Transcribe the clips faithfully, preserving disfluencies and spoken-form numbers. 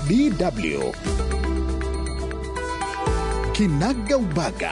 D W Kinaga Ubaga.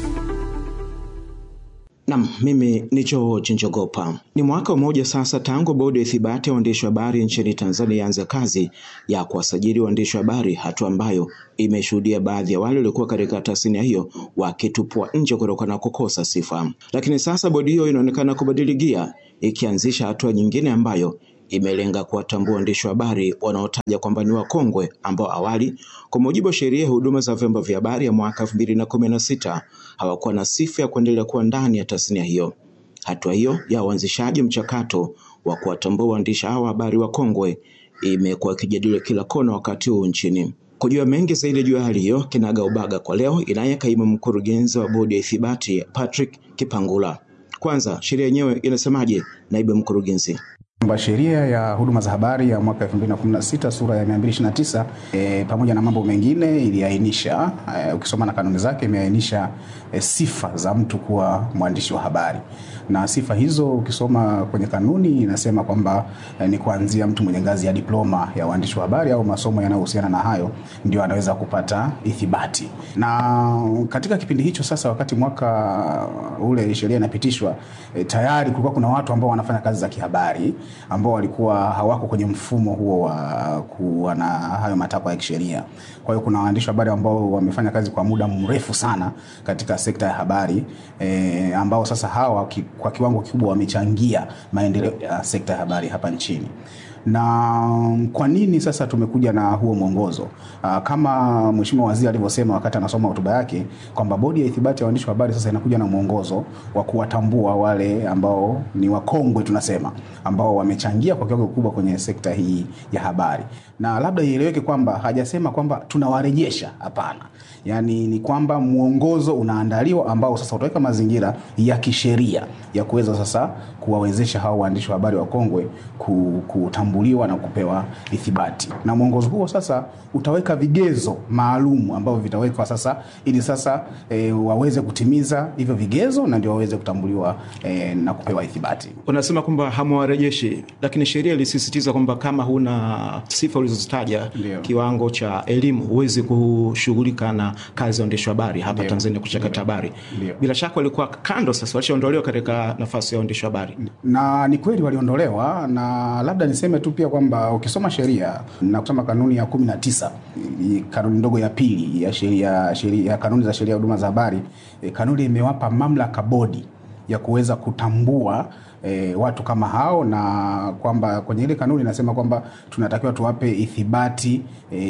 Naam, mimi ni George Njogopa. Ni mwaka mmoja sasa tangu bodi ya ithibati ya waandishi wa habari nchini Tanzania ianze kazi ya kuwasajili waandishi wa habari, hatua ambayo imeshuhudia baadhi ya wale waliokuwa katika tasnia hiyo wakitupwa nje kutokana na kukosa sifa. Lakini sasa bodi hiyo inaonekana kubadili gia, ikianzisha hatua nyingine ambayo imelenga kuwatambua waandishi wa habari wanaotaja kwamba ni wakongwe ambao awali kwa mujibu wa sheria ya huduma za vyombo vya habari ya mwaka elfu mbili na kumi na sita hawakuwa na sifa ya kuendelea kuwa ndani ya tasnia hiyo. Hatua hiyo ya uanzishaji mchakato wa kuwatambua waandishi hawa habari wakongwe imekuwa ikijadiliwa kila kona wakati huu nchini. Kujua mengi zaidi juu ya hali hiyo, Kinaga Ubaga kwa leo inaye kaimu mkurugenzi wa bodi ya ithibati Patrick Kipangula. Kwanza, sheria yenyewe inasemaje, naibu mkurugenzi? Sheria ya huduma za habari ya mwaka elfu mbili na kumi na sita sura ya mia mbili ishirini na tisa e, pamoja na mambo mengine iliainisha e, ukisoma na kanuni zake imeainisha e, sifa za mtu kuwa mwandishi wa habari. Na sifa hizo ukisoma kwenye kanuni inasema kwamba e, ni kuanzia mtu mwenye ngazi ya diploma ya uandishi wa habari au masomo yanayohusiana na hayo ndio anaweza kupata ithibati. Na katika kipindi hicho sasa, wakati mwaka ule sheria inapitishwa, e, tayari kulikuwa kuna watu ambao wanafanya kazi za kihabari ambao walikuwa hawako kwenye mfumo huo wa kuwa na hayo matakwa ya kisheria. Kwa hiyo kuna waandishi wa habari ambao wamefanya kazi kwa muda mrefu sana katika sekta ya habari e, ambao sasa hawa ki, kwa kiwango kikubwa wamechangia maendeleo ya sekta ya habari hapa nchini. Na kwa nini sasa tumekuja na huo mwongozo? Aa, kama Mheshimiwa Waziri alivyosema wakati anasoma hotuba yake kwamba bodi ya ithibati ya waandishi wa habari sasa inakuja na mwongozo wa kuwatambua wale ambao ni wakongwe tunasema, ambao wamechangia kwa kiwango kikubwa kwenye sekta hii ya habari. Na labda ieleweke kwamba hajasema kwamba tunawarejesha, hapana. Yaani ni kwamba mwongozo unaandaliwa ambao sasa utaweka mazingira ya kisheria ya kuweza sasa kuwawezesha hao waandishi wa habari wakongwe kutambuliwa na kupewa ithibati. Na mwongozo huo sasa utaweka vigezo maalum ambavyo vitawekwa sasa ili sasa e, waweze kutimiza hivyo vigezo na ndio waweze kutambuliwa e, na kupewa ithibati. Unasema kwamba hamwarejeshi, lakini sheria ilisisitiza kwamba kama huna sifa ulizozitaja, kiwango cha elimu, huwezi kushughulika na kazi ya uandishi wa habari hapa Ndiyo. Tanzania kuchakata habari. Bila shaka walikuwa kando sasa, walishaondolewa katika nafasi ya uandishi wa habari. Na ni kweli waliondolewa, na labda niseme tu pia kwamba ukisoma sheria na kusoma kanuni ya kumi na tisa, kanuni ndogo ya pili ya sheria sheria kanuni za sheria ya huduma za habari, kanuni imewapa mamlaka bodi ya kuweza kutambua E, watu kama hao, na kwamba kwenye ile kanuni inasema kwamba tunatakiwa tuwape ithibati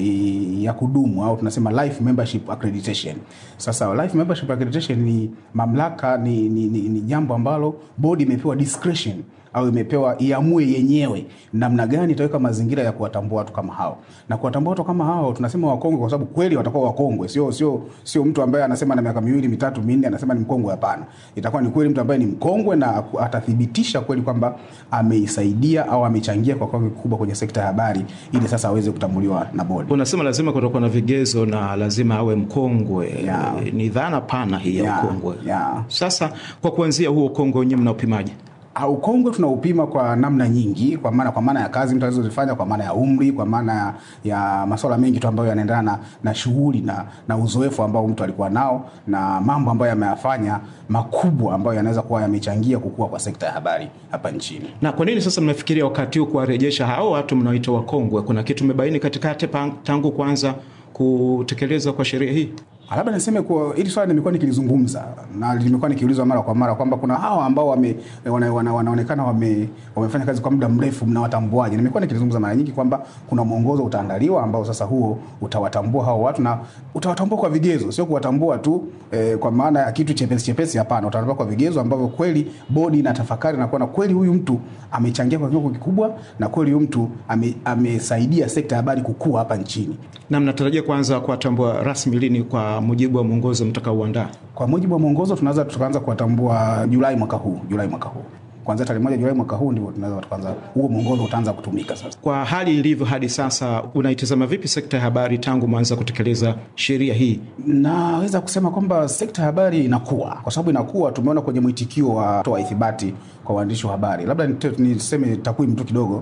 e, ya kudumu au tunasema life membership accreditation. Sasa life membership accreditation ni mamlaka, ni, ni, ni, ni jambo ambalo bodi imepewa discretion au imepewa iamue yenyewe namna gani itaweka mazingira ya kuwatambua watu kama hao. Na kuwatambua watu kama hao tunasema wakongwe kwa sababu kweli watakuwa wakongwe, sio sio sio mtu ambaye anasema na miaka miwili mitatu minne anasema ni mkongwe, hapana. Itakuwa ni kweli mtu ambaye ni mkongwe na atathibitisha kweli kwamba ameisaidia au amechangia kwa kiwango kikubwa kwenye sekta ya habari ili sasa aweze kutambuliwa na bodi. Unasema lazima kutakuwa na vigezo na lazima awe mkongwe. Yeah. Ni dhana pana hii ya yeah. ukongwe. Yeah. Sasa kwa kuanzia huo ukongwe wenyewe mnaupimaje? Au ukongwe tunaupima kwa namna nyingi, kwa maana kwa maana ya kazi mtu anazozifanya, kwa maana ya umri, kwa maana ya, ya masuala mengi tu ambayo yanaendana na, na shughuli na na uzoefu ambao mtu alikuwa nao na mambo ambayo ameyafanya makubwa ambayo yanaweza kuwa yamechangia kukua kwa sekta ya habari hapa nchini. Na kwa nini sasa mnafikiria wakati huu kuwarejesha hao watu mnaoita wakongwe? Kuna kitu mmebaini katikati tangu kwanza kutekeleza kwa sheria hii? Labda niseme kwa hili swali nimekuwa nikilizungumza na limekuwa nikiulizwa mara kwa mara kwamba kuna hawa ambao wame wana, wana, wanaonekana wame wamefanya kazi kwa muda mrefu, mnawatambuaje? Nimekuwa nikilizungumza mara nyingi kwamba kuna mwongozo utaandaliwa ambao sasa huo utawatambua hao watu, na utawatambua kwa vigezo, sio kuwatambua tu eh, kwa maana ya kitu chepesi chepesi, hapana. Utawatambua kwa vigezo ambavyo kweli bodi inatafakari na kuona kweli huyu mtu amechangia kwa kiwango kikubwa na kweli huyu mtu ame, amesaidia sekta ya habari kukua hapa nchini. Na mnatarajia kwanza kuwatambua rasmi lini kwa mujibu wa mwongozo mtakaoandaa? Kwa mujibu wa mwongozo tunaweza tukaanza kuwatambua Julai mwaka huu, Julai mwaka huu. Kuanzia tarehe moja Julai mwaka huu ndio tunaweza tukaanza huo mwongozo utaanza kutumika sasa. Kwa hali ilivyo hadi sasa, unaitazama vipi sekta ya habari tangu mwanzo kutekeleza sheria hii? Naweza kusema kwamba sekta ya habari inakuwa. Kwa sababu inakuwa, tumeona kwenye mwitikio wa toa ithibati kwa waandishi wa habari. Labda niseme takwimu tu kidogo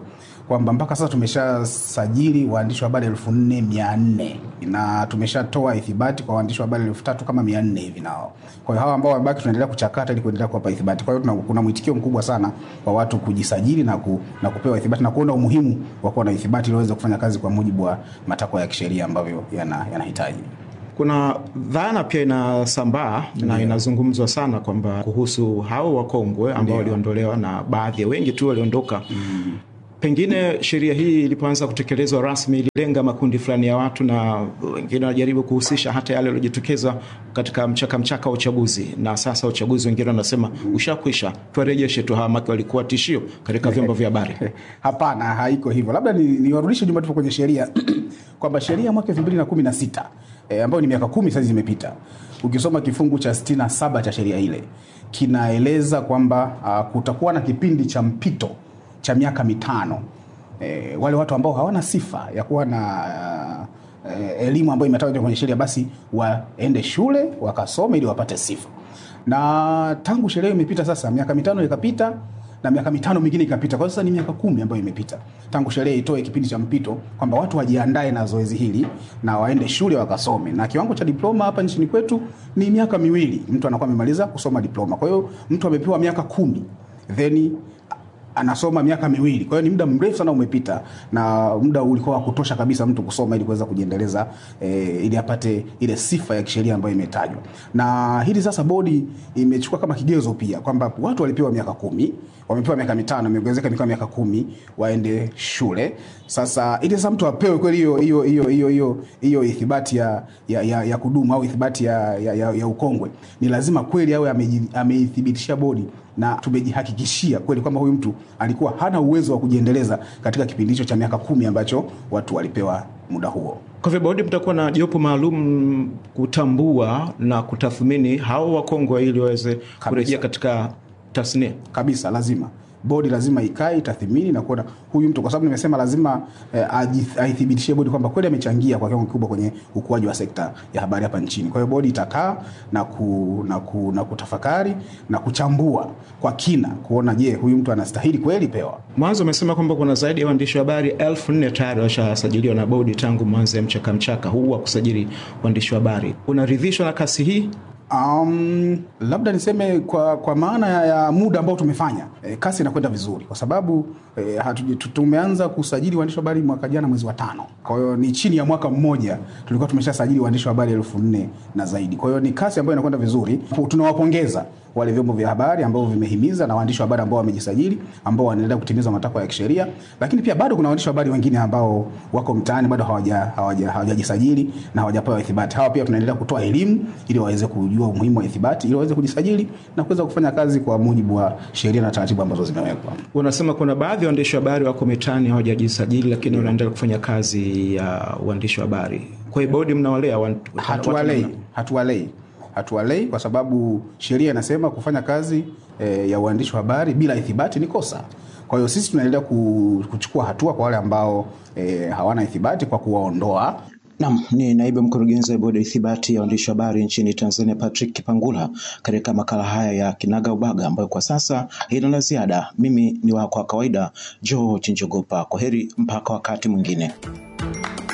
kwamba mpaka sasa tumeshasajili waandishi wa habari elfu nne mia nne na tumeshatoa ithibati kwa waandishi wa habari elfu tatu kama mia nne hivi nao. Kwa hiyo hawa ambao wabaki tunaendelea kuchakata ili kuendelea kuwapa ithibati. Kwa hiyo kuna mwitikio mkubwa sana kwa watu kujisajili na, ku, na kupewa ithibati na kuona umuhimu wa kuwa na ithibati ili waweze kufanya kazi kwa mujibu wa matakwa ya kisheria ambavyo yanahitaji. Yana kuna dhana pia inasambaa na inazungumzwa sana kwamba kuhusu hao wakongwe ambao waliondolewa na baadhi ya wengi tu waliondoka. Mm. Pengine sheria hii ilipoanza kutekelezwa rasmi ililenga makundi fulani ya watu na wengine wanajaribu kuhusisha hata yale waliojitokeza katika mchaka mchaka wa uchaguzi, na sasa uchaguzi wengine wanasema ushakwisha, tuwarejeshe tu hawa maki walikuwa tishio katika vyombo vya habari. Hapana, haiko hivyo. Labda niwarudishe ni nyuma tu kwenye sheria kwamba sheria mwaka elfu mbili na kumi na sita e, ambayo ni miaka kumi sasa zimepita. Ukisoma kifungu cha sitini na saba cha sheria ile kinaeleza kwamba uh, kutakuwa na kipindi cha mpito cha miaka mitano. E, wale watu ambao hawana sifa ya kuwa na uh, elimu ambayo imetajwa kwenye sheria basi waende shule wakasome ili wapate sifa. Na tangu sheria imepita sasa miaka mitano ikapita na miaka mitano mingine ikapita. Kwa sasa ni miaka kumi ambayo imepita tangu sheria itoe kipindi cha mpito kwamba watu wajiandae na zoezi hili na waende shule wakasome. Na kiwango cha diploma hapa nchini kwetu ni miaka miwili. Mtu anakuwa amemaliza kusoma diploma. Kwa hiyo mtu amepewa miaka kumi then anasoma miaka miwili. Kwa hiyo ni muda mrefu sana umepita na muda ulikuwa wa kutosha kabisa mtu kusoma ili kuweza kujiendeleza e, ili apate ile sifa ya kisheria ambayo imetajwa. Na hili sasa bodi imechukua kama kigezo pia kwamba watu walipewa miaka kumi, wamepewa miaka mitano, imeongezeka mikoa miaka kumi waende shule. Sasa ili sasa mtu apewe kweli hiyo hiyo hiyo hiyo hiyo hiyo ithibati ya ya, ya, ya kudumu au ithibati ya, ya, ya, ya ukongwe, ni lazima kweli awe ameithibitisha bodi na tumejihakikishia kweli kwamba huyu mtu alikuwa hana uwezo wa kujiendeleza katika kipindi hicho cha miaka kumi ambacho watu walipewa muda huo. Kwa hivyo bodi mtakuwa na jopo maalum kutambua na kutathmini hao wakongwe ili waweze kurejea katika tasnia. Kabisa, lazima bodi lazima ikae itathmini na kuona huyu mtu, kwa sababu nimesema lazima eh, aithibitishie bodi kwamba kweli amechangia kwa kiwango kikubwa kwenye ukuaji wa sekta ya habari hapa nchini. Kwa hiyo bodi itakaa na ku, na, ku, na kutafakari na kuchambua kwa kina kuona je, huyu mtu anastahili kweli pewa. Mwanzo umesema kwamba kuna zaidi ya waandishi wa habari elfu nne tayari washasajiliwa na bodi tangu mwanzo ya mchaka mchaka huu wa kusajili waandishi wa habari. Unaridhishwa na kasi hii? Um, labda niseme kwa kwa maana ya, ya muda ambao tumefanya e, kasi inakwenda vizuri kwa sababu e, hatu, tumeanza kusajili waandishi wa habari mwaka jana mwezi wa tano. Kwa hiyo ni chini ya mwaka mmoja tulikuwa tumeshasajili waandishi wa habari elfu nne na zaidi. Kwa hiyo ni kasi ambayo inakwenda vizuri. Tunawapongeza wale vyombo vya habari ambao vimehimiza na waandishi wa habari ambao wamejisajili ambao wanaendelea kutimiza matakwa ya kisheria, lakini pia bado kuna waandishi wa habari wengine ambao wako mtaani bado hawaja hawaja hawajajisajili na hawajapewa ithibati. Hawa pia tunaendelea kutoa elimu ili waweze kujua umuhimu wa ithibati ili waweze kujisajili na kuweza kufanya kazi kwa mujibu wa sheria na taratibu ambazo zimewekwa. Unasema kuna baadhi ya waandishi wa habari wako mitaani hawajajisajili lakini wanaendelea kufanya kazi ya uandishi wa habari. Kwa hiyo bodi mnawalea watu? Hatuwalei, hatuwalei. Hatuwalei kwa sababu sheria inasema kufanya kazi e, ya uandishi wa habari bila ithibati ni kosa. Kwa hiyo sisi tunaendelea kuchukua hatua kwa wale ambao e, hawana ithibati kwa kuwaondoa. Naam, ni naibu mkurugenzi wa bodi ya ithibati ya waandishi wa habari nchini Tanzania Patrick Kipangula katika makala haya ya Kinaga Ubaga ambayo kwa sasa haina la ziada. Mimi ni wako wa kawaida George Njogopa. Kwaheri mpaka wakati mwingine.